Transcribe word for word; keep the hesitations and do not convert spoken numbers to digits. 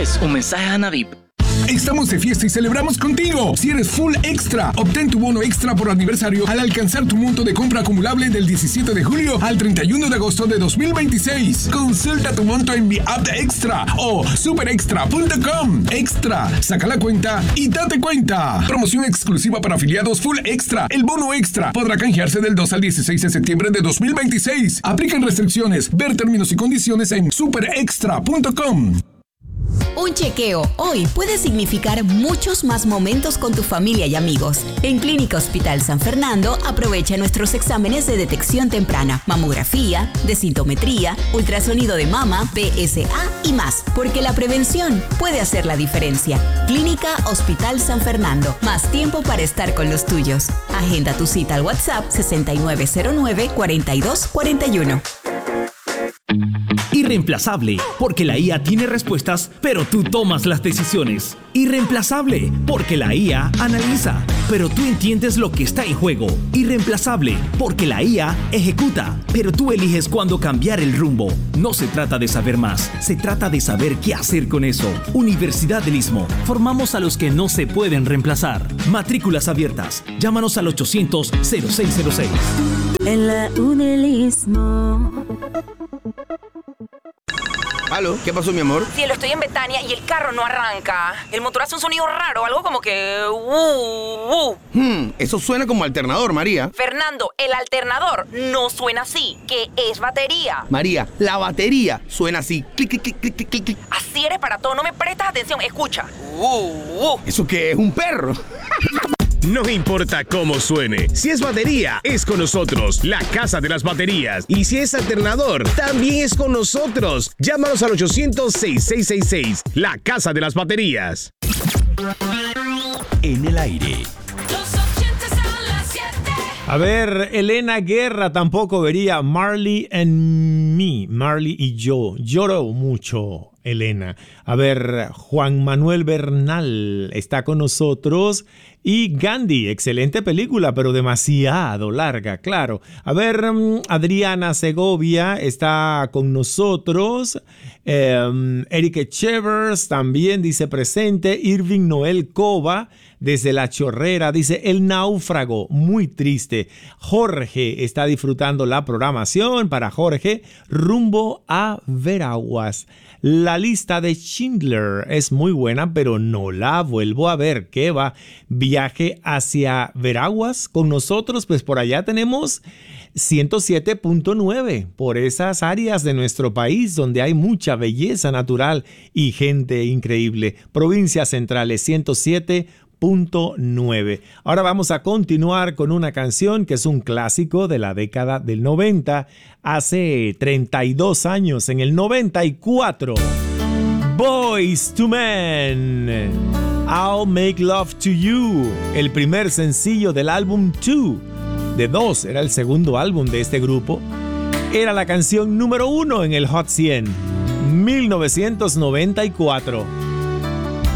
Es un mensaje a Anavip. Estamos de fiesta y celebramos contigo. Si eres Full Extra, obtén tu bono extra por aniversario al alcanzar tu monto de compra acumulable del diecisiete de julio al treinta y uno de agosto de dos mil veintiséis. Consulta tu monto en mi app de Extra o super extra punto com. Extra, saca la cuenta y date cuenta. Promoción exclusiva para afiliados Full Extra. El bono extra podrá canjearse del dos al dieciséis de septiembre de dos mil veintiséis. Aplican restricciones. Ver términos y condiciones en super extra punto com. Un chequeo hoy puede significar muchos más momentos con tu familia y amigos. En Clínica Hospital San Fernando aprovecha nuestros exámenes de detección temprana, mamografía, densitometría, ultrasonido de mama, P S A y más, porque la prevención puede hacer la diferencia. Clínica Hospital San Fernando, más tiempo para estar con los tuyos. Agenda tu cita al WhatsApp sesenta y nueve cero nueve, cuarenta y dos cuarenta y uno. Irreemplazable, porque la I A tiene respuestas, pero tú tomas las decisiones. Irreemplazable, porque la I A analiza, pero tú entiendes lo que está en juego. Irreemplazable, porque la I A ejecuta, pero tú eliges cuándo cambiar el rumbo. No se trata de saber más, se trata de saber qué hacer con eso. Universidad del Istmo, formamos a los que no se pueden reemplazar. Matrículas abiertas, llámanos al ochocientos, cero seis cero seis. En la U del Istmo. ¿Aló? ¿Qué pasó, mi amor? Cielo, estoy en Betania y el carro no arranca. El motor hace un sonido raro, algo como que... Uh, uh. Hmm, eso suena como alternador, María. Fernando, el alternador no suena así, que es batería. María, la batería suena así. Clic, clic, clic, clic, clic, clic. Así eres para todo, no me prestas atención. Escucha. Uh, uh. ¿Eso qué es? ¿Un perro? No importa cómo suene, si es batería, es con nosotros, la Casa de las Baterías. Y si es alternador, también es con nosotros. Llámanos al ochocientos, sesenta y seis sesenta y seis, la Casa de las Baterías. En el aire. A ver, Elena Guerra tampoco vería Marley and Me, Marley y yo. Lloro mucho, Elena. A ver, Juan Manuel Bernal está con nosotros. Y Gandhi, excelente película, pero demasiado larga, claro. A ver, Adriana Segovia está con nosotros. Eh, Eric Echevers también dice presente. Irving Noel Cova desde La Chorrera dice El Náufrago, muy triste. Jorge está disfrutando la programación. Para Jorge, rumbo a Veraguas. La lista de Schindler es muy buena, pero no la vuelvo a ver. ¿Qué va? Viaje hacia Veraguas con nosotros, pues por allá tenemos ciento siete punto nueve, por esas áreas de nuestro país donde hay mucha belleza natural y gente increíble. Provincias centrales, ciento siete punto nueve. Ahora vamos a continuar con una canción que es un clásico de la década del noventa, hace treinta y dos años, en el noventa y cuatro. Boyz two Men, I'll Make Love to You, el primer sencillo del álbum Two, de dos, era el segundo álbum de este grupo. Era la canción número uno en el Hot cien, mil novecientos noventa y cuatro.